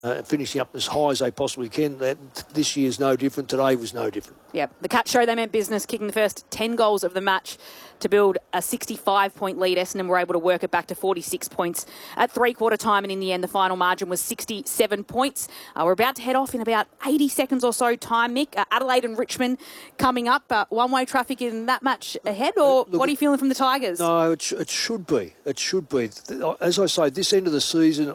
finishing up as high as they possibly can. This year's no different. Today was no different. Yeah, the Cats show they meant business, kicking the first 10 goals of the match to build a 65-point lead. Essendon were able to work it back to 46 points at three-quarter time, and in the end, the final margin was 67 points. We're about to head off in about 80 seconds or so time, Mick. Adelaide and Richmond coming up. One-way traffic in that match ahead, or what are you feeling from the Tigers? No, it should be. It should be. As I say, this end of the season,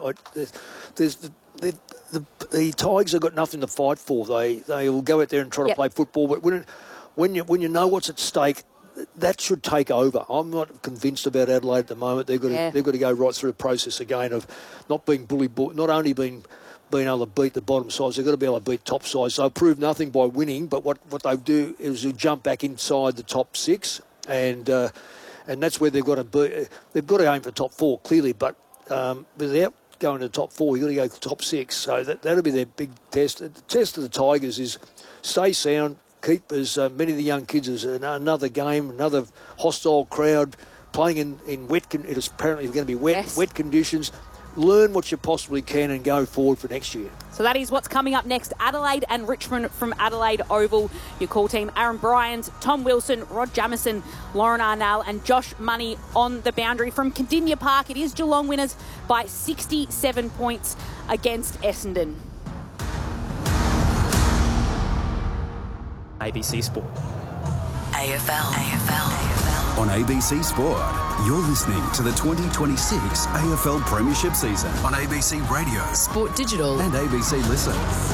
the Tigers have got nothing to fight for. They will go out there and try to play football, but when you know what's at stake, that should take over. I'm not convinced about Adelaide at the moment. They've got to go right through the process again of not being bullied, not only being able to beat the bottom sides, they've got to be able to beat top sides. So they'll prove nothing by winning, but what they do is to jump back inside the top six, and that's where they've got to be. They've got to aim for top four, clearly, but without going to the top four, you've got to go to the top six. So that'll be their big test. The test of the Tigers is stay sound, keep as many of the young kids as another game, another hostile crowd, playing in wet. It is apparently going to be wet conditions. Learn what you possibly can and go forward for next year. So that is what's coming up next. Adelaide and Richmond from Adelaide Oval. Your call team, Aaron Bryans, Tom Wilson, Rod Jamieson, Lauren Arnell and Josh Money on the boundary from Condinia Park. It is Geelong winners by 67 points against Essendon. ABC Sport. AFL. On ABC Sport, you're listening to the 2026 AFL Premiership season on ABC Radio, Sport Digital and ABC Listen.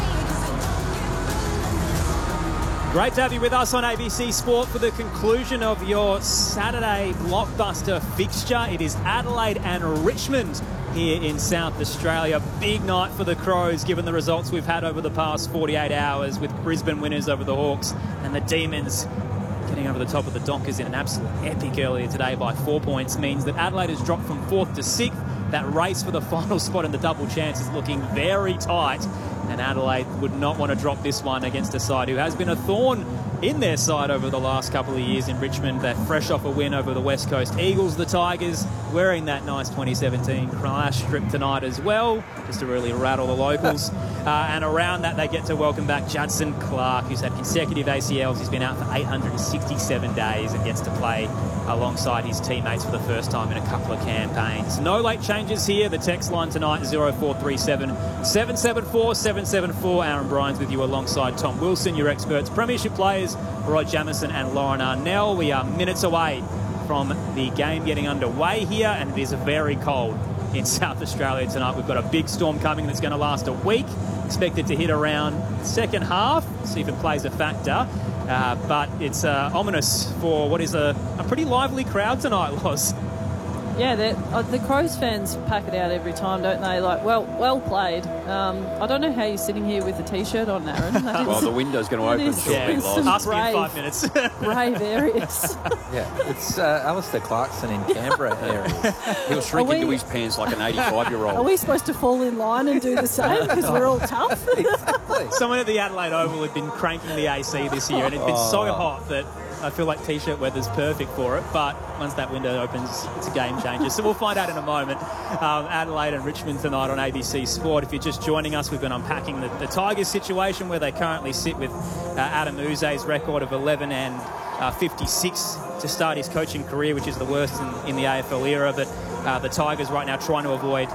Great to have you with us on ABC Sport for the conclusion of your Saturday blockbuster fixture. It is Adelaide and Richmond here in South Australia. Big night for the Crows, given the results we've had over the past 48 hours with Brisbane winners over the Hawks and the Demons getting over the top of the Dockers in an absolute epic earlier today by 4 points. Means that Adelaide has dropped from 4th to 6th. That race for the final spot in the double chance is looking very tight, and Adelaide would not want to drop this one against a side who has been a thorn in their side over the last couple of years in Richmond. They're fresh off a win over the West Coast Eagles. The Tigers wearing that nice 2017 Crash strip tonight as well, just to really rattle the locals. And around that, they get to welcome back Judson Clark, who's had consecutive ACLs. He's been out for 867 days and gets to play alongside his teammates for the first time in a couple of campaigns. No late changes here. The text line tonight, 0437 774 774. Aaron Bryans with you alongside Tom Wilson, your experts, premiership players, Rod Jamieson and Lauren Arnell. We are minutes away from the game getting underway here, and it is very cold in South Australia tonight. We've got a big storm coming that's going to last a week. Expected to hit around second half, see if it plays a factor. But it's ominous for what is a pretty lively crowd tonight, Loz. Yeah, the Crows fans pack it out every time, don't they? Like, well played. I don't know how you're sitting here with a T-shirt on, Aaron. Well, the window's going to open shortly, Loz. Ask me in 5 minutes. Brave areas. Yeah, it's Alistair Clarkson in Canberra area. He'll shrink into his pants like an 85-year-old. Are we supposed to fall in line and do the same because we're all tough? Exactly. Someone at the Adelaide Oval had been cranking the AC this year, and it'd been so hot that I feel like T-shirt weather's perfect for it, but once that window opens, it's a game changer. So we'll find out in a moment. Adelaide and Richmond tonight on ABC Sport. If you're just joining us, we've been unpacking the Tigers situation, where they currently sit with Adam Uze's record of 11 and 56 to start his coaching career, which is the worst in the AFL era. But the Tigers right now trying to avoid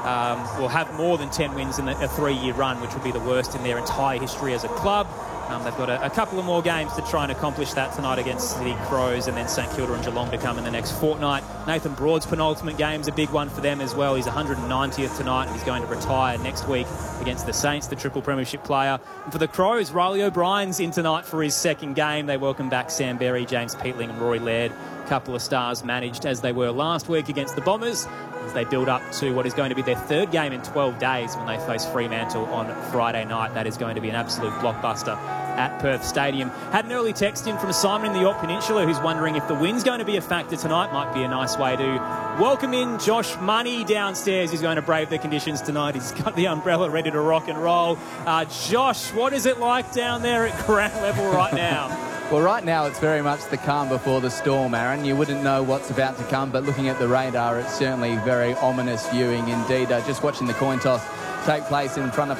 will have more than 10 wins in a 3-year run, which would be the worst in their entire history as a club. They've got a couple of more games to try and accomplish that tonight against the Crows, and then St Kilda and Geelong to come in the next fortnight. Nathan Broad's penultimate game's a big one for them as well. He's 190th tonight, and he's going to retire next week against the Saints, the triple premiership player. And for the Crows, Riley O'Brien's in tonight for his second game. They welcome back Sam Berry, James Peatling and Rory Laird. A couple of stars managed as they were last week against the Bombers, as they build up to what is going to be their third game in 12 days when they face Fremantle on Friday night. That is going to be an absolute blockbuster at Perth Stadium. Had an early text in from Simon in the York Peninsula, who's wondering if the wind's going to be a factor tonight. Might be a nice way to welcome in Josh Money downstairs. He's going to brave the conditions tonight. He's got the umbrella ready to rock and roll. Josh, what is it like down there at ground level right now? Well, right now it's very much the calm before the storm, Aaron. You wouldn't know what's about to come, but looking at the radar, it's certainly very ominous viewing indeed. Just watching the coin toss take place in front of